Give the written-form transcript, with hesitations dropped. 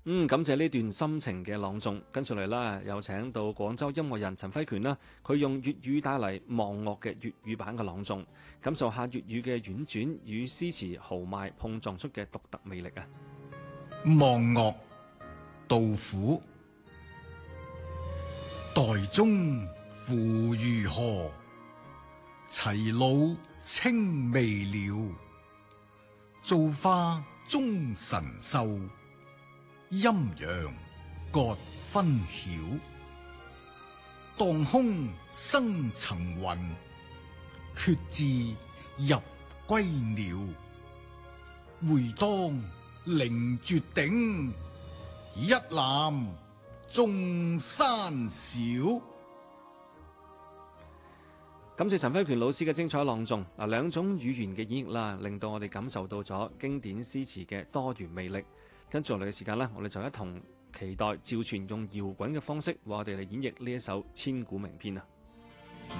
感謝呢段深情嘅朗誦。跟住嚟啦，有請到廣州音樂人陳輝權啦，佢用粵語帶嚟忘樂嘅粵語版嘅朗誦，感受下粵語嘅婉轉與詩詞豪邁碰撞出嘅獨特魅力啊！ 忘樂，杜甫。代中父如河，齊魯青未了。造化鐘神秀，陰陽各分曉。當空生層雲，決眥入歸鳥。會當凌絕頂，一覽眾山小。 感謝陳輝權老師嘅精彩朗誦。兩種語言嘅演繹啦，令到我哋感受到咗經典詩詞嘅多元魅力。跟住落嚟嘅時間呢，我哋就一同期待趙傳用搖滾嘅方式為我哋嚟演繹呢一首千古名篇啊！